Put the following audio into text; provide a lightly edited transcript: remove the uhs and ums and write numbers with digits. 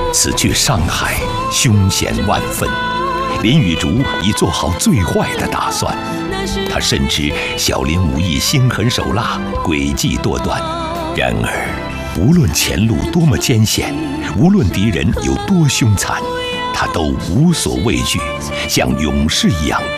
此去上海，凶险万分。林雨竹已做好最坏的打算，他深知小林武艺心狠手辣，诡计多端。然而，无论前路多么艰险，无论敌人有多凶残，他都无所畏惧，像勇士一样